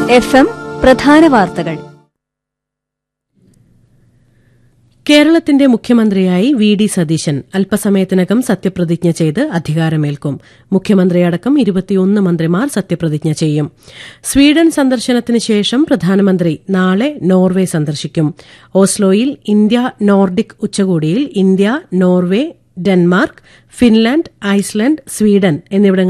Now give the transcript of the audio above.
FM പ്രധാന വാർത്തകൾ. കേരളത്തിന്റെ മുഖ്യമന്ത്രിയായി വി.ഡി. സതീശൻ അല്പസമയത്തിനകം സത്യപ്രതിജ്ഞ ചെയ്ത് അധികാരമേൽക്കും. മുഖ്യമന്ത്രിയടക്കം 21 മന്ത്രിമാർ സത്യപ്രതിജ്ഞ ചെയ്യും. സ്വീഡൻ സന്ദർശനത്തിന് ശേഷം പ്രധാനമന്ത്രി നാളെ നോർവെ സന്ദർശിക്കും. ഓസ്ലോയിൽ ഇന്ത്യ നോർഡിക് ഉച്ചകോടിയിൽ India, Norway, Denmark, Finland, Iceland, Sweden എന്നിവിടങ്ങളിൽ